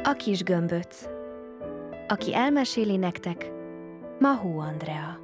A kis gömböc. Aki elmeséli nektek, Mahó Andrea.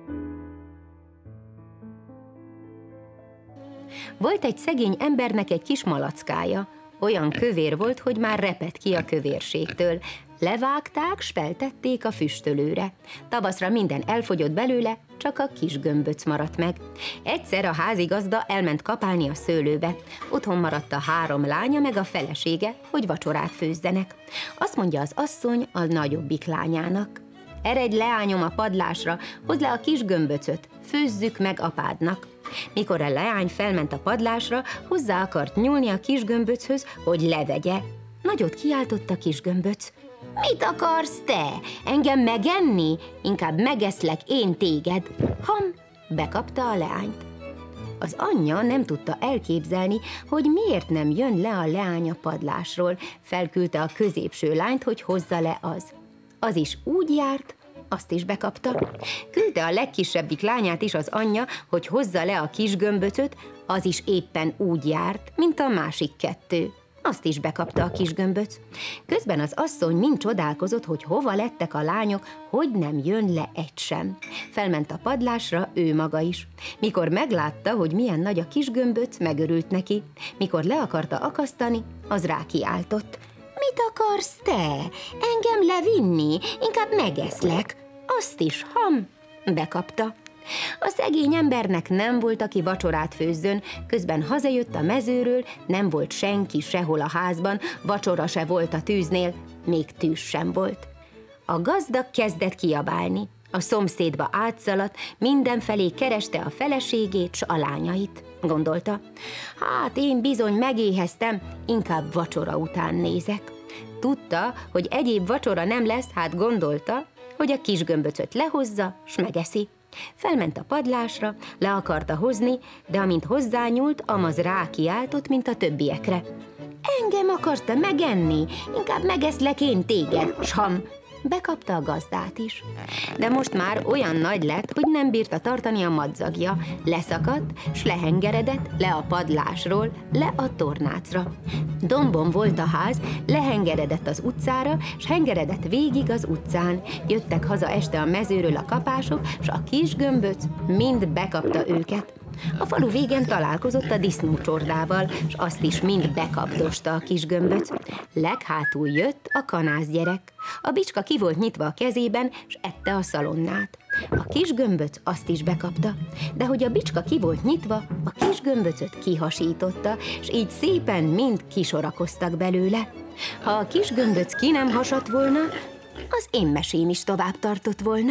Volt egy szegény embernek egy kis malackája. Olyan kövér volt, hogy már repett ki a kövérségtől. Levágták, s feltették a füstölőre. Tavaszra minden elfogyott belőle, csak a kis gömböc maradt meg. Egyszer a házigazda elment kapálni a szőlőbe. Otthon maradt a 3 lánya meg a felesége, hogy vacsorát főzzenek. Azt mondja az asszony a nagyobbik lányának: eredj, leányom, a padlásra, hozd le a kis gömböcöt, főzzük meg apádnak. Mikor a leány felment a padlásra, hozzá akart nyúlni a kis gömböchöz, hogy levegye. Nagyot kiáltott a kis gömböc: mit akarsz te? Engem megenni? Inkább megeszlek én téged. Ham! Bekapta a leányt. Az anyja nem tudta elképzelni, hogy miért nem jön le a leány a padlásról. Felküldte a középső lányt, hogy hozza le az. Az is úgy járt, azt is bekapta. Küldte a legkisebbik lányát is az anyja, hogy hozza le a kis gömböcöt, az is éppen úgy járt, mint a másik 2. Azt is bekapta a kis gömböc. Közben az asszony mind csodálkozott, hogy hova lettek a lányok, hogy nem jön le egy sem. Felment a padlásra ő maga is. Mikor meglátta, hogy milyen nagy a kis gömböc, megörült neki. Mikor le akarta akasztani, az rákiáltott: mit akarsz te? Engem levinni? Inkább megeszlek. Azt is, ham! Bekapta. A szegény embernek nem volt, aki vacsorát főzzön, közben hazajött a mezőről, nem volt senki sehol a házban, vacsora se volt a tűznél, még tűz sem volt. A gazda kezdett kiabálni, a szomszédba átszaladt, mindenfelé kereste a feleségét s a lányait. Gondolta: hát én bizony megéheztem, inkább vacsora után nézek. Tudta, hogy egyéb vacsora nem lesz, hát gondolta, hogy a kis gömböcöt lehozza, s megeszi. Felment a padlásra, le akarta hozni, de amint hozzányúlt, amaz rákiáltott, mint a többiekre: engem akarta megenni, inkább megeszlek én téged, sam! Bekapta a gazdát is. De most már olyan nagy lett, hogy nem bírta tartani a madzagja. Leszakadt, s lehengeredett le a padlásról, le a tornácra. Dombon volt a ház, lehengeredett az utcára, s hengeredett végig az utcán. Jöttek haza este a mezőről a kapások, s a kis gömböc mind bekapta őket. A falu végén találkozott a disznócsordával, s azt is mind bekapdosta a kis gömböc. Leghátul jött a kanászgyerek. A bicska ki volt nyitva a kezében, s ette a szalonnát. A kis gömböc azt is bekapta, de hogy a bicska ki volt nyitva, a kis gömböcöt kihasította, s így szépen mind kisorakoztak belőle. Ha a kis gömböc ki nem hasadt volna, az én mesém is tovább tartott volna.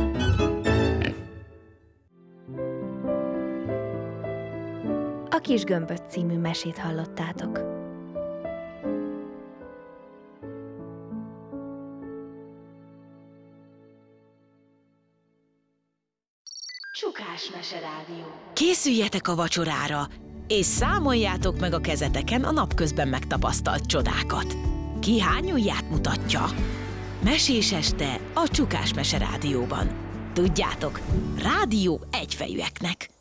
A kis gömböc című mesét hallottátok. Csukás Meserádió. Készüljetek a vacsorára, és számoljátok meg a kezeteken a napközben megtapasztalt csodákat. Ki hány ujját mutatja? Mesés este a Csukás Meserádióban. Tudjátok, rádió egyfejűeknek.